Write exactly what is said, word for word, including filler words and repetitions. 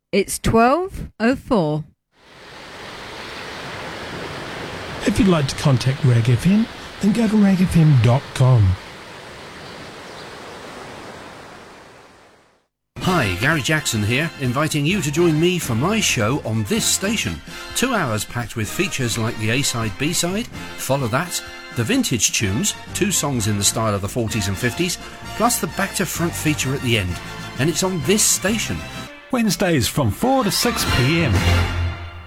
It's twelve oh four. If you'd like to contact Rag F M, then go to rag f m dot com. Hi, Gary Jackson here, inviting you to join me for my show on this station. Two hours packed with features like the A-side, B-side, Follow That, the vintage tunes, two songs in the style of the forties and fifties, plus the back to front feature at the end. And it's on this station. Wednesdays from four to six p m.